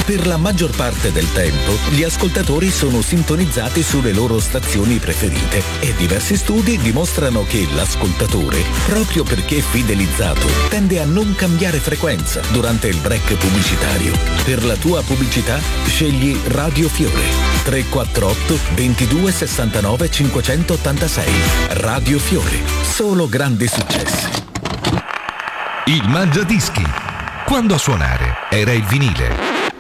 Per la maggior parte del tempo, gli ascoltatori sono sintonizzati sulle loro stazioni preferite e diversi studi dimostrano che l'ascoltatore, proprio perché fidelizzato, tende a non cambiare frequenza durante il break pubblicitario. Per la tua pubblicità, scegli Radio Fiore 348 22 69 586. Radio Fiore, solo grandi successi. Il Mangiadischi. Quando a suonare era il vinile.